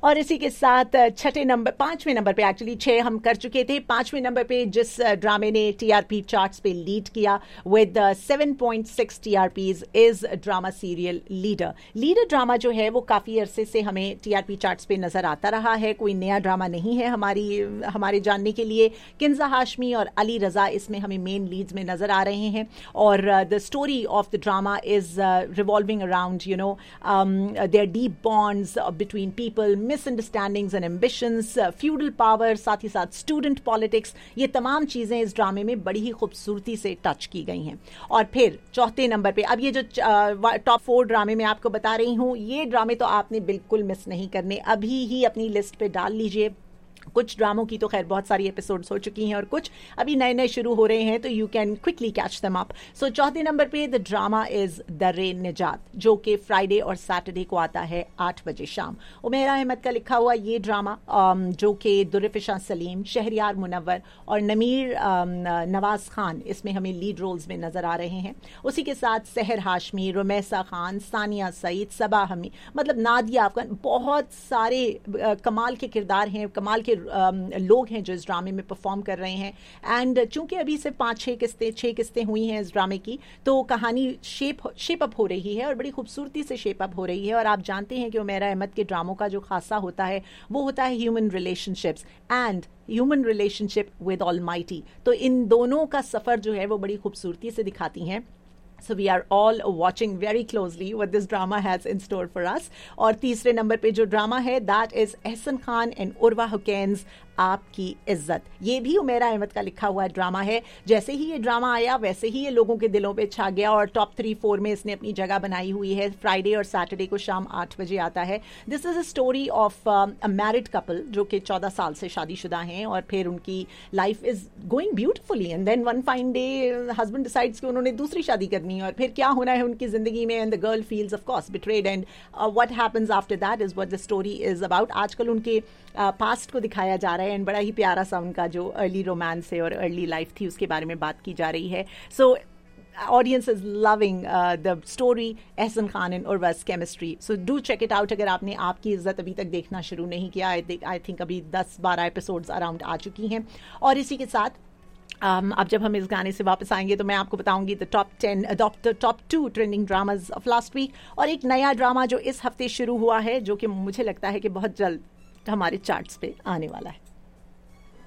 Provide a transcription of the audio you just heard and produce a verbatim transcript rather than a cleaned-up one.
और इसी के साथ छठे नंबर पांचवें नंबर पे, एक्चुअली छह हम कर चुके थे, पांचवें नंबर पे जिस ड्रामे ने टीआरपी चार्ट्स पे लीड किया with seven point six TRPs is drama serial leader. Leader drama जो है वो काफी अरसे से हमें टीआरपी चार्ट्स पे नजर आता रहा है, कोई नया ड्रामा नहीं है हमारी हमारे जानने के लिए। किंजा हाशमी और अली रजा इसमें हमें मेन लीड्स में नजर आ रहे हैं और the story of the drama is revolving around you know there deep bonds between people, misunderstandings and ambitions, feudal power, साथ ही साथ स्टूडेंट पॉलिटिक्स, ये तमाम चीजें इस ड्रामे में बड़ी ही खूबसूरती से टच की गई हैं। और फिर चौथे नंबर पे, अब ये जो टॉप फोर ड्रामे मैं आपको बता रही हूँ, ये ड्रामे तो आपने बिल्कुल मिस नहीं करने, अभी ही अपनी लिस्ट पे डाल लीजिए। कुछ ड्रामों की तो खैर बहुत सारी एपिसोड्स हो चुकी हैं और कुछ अभी नए नए शुरू हो रहे हैं, तो you can quickly catch them up. सो चौथे नंबर पे द ड्रामा इज दर्रे निजात, जो कि फ्राइडे और सैटरडे को आता है आठ बजे शाम। उमेरा अहमद का लिखा हुआ ये ड्रामा जो कि दुर्रफिशा सलीम, शहरियार मुनव्वर और नमीर नवाज खान इसमें हमें लीड रोल्स में नजर आ रहे हैं। उसी के साथ सहर हाशमी, रुमैसा खान, सानिया सईद, सबा हमी, मतलब नादिया अफगान, बहुत सारे कमाल के किरदार हैं, कमाल के लोग हैं जो इस ड्रामे में परफॉर्म कर रहे हैं। एंड चूंकि अभी सिर्फ पांच छह किस्तें छह किस्तें हुई हैं इस ड्रामे की, तो कहानी शेप शेप अप हो रही है और बड़ी खूबसूरती से शेप अप हो रही है। और आप जानते हैं कि उमेरा अहमद के ड्रामों का जो खासा होता है वो होता है human relationships and human relationship with almighty. तो इन दोनों का सफर जो है वो बड़ी खूबसूरती से दिखाती हैं। So we are all watching very closely what this drama has in store for us. और तीसरे नंबर पे जो ड्रामा है that is Ehsan Khan and Urwa हुकैन्स आपकी इज्जत। ये भी उमेरा अहमद का लिखा हुआ ड्रामा है। जैसे ही ये ड्रामा आया वैसे ही ये लोगों के दिलों पे छा गया और टॉप थ्री फोर में इसने अपनी जगह बनाई हुई है। फ्राइडे और सैटरडे को शाम आठ बजे आता है। This is a story of a married couple जो कि चौदह साल से शादीशुदा हैं और फिर उनकी life is going beautifully and then one fine day husband decides कि उन्होंने दूसरी शादी करनी है और फिर क्या होना है उनकी जिंदगी में। And the girl feels of course betrayed and what happens after that is what the story is about. आजकल उनके पास्ट uh, को दिखाया जा रहा है एंड बड़ा ही प्यारा सा उनका जो अर्ली रोमांस है और अर्ली लाइफ थी उसके बारे में बात की जा रही है। सो audience is loving uh, the story, Ehsan Khan and Urva's chemistry. So do check it out अगर आपने आपकी इज्जत अभी तक देखना शुरू नहीं किया। I think, I think अभी दस बारह एपिसोड्स अराउंड आ चुकी हैं। और इसी के साथ Um, अब जब हम इस गाने से वापस आएंगे तो मैं आपको बताऊंगी the top ten top to trending dramas of last week और एक नया ड्रामा जो इस हफ्ते शुरू हुआ है जो कि मुझे लगता है कि बहुत जल्द हमारे चार्ट्स पे आने वाला है।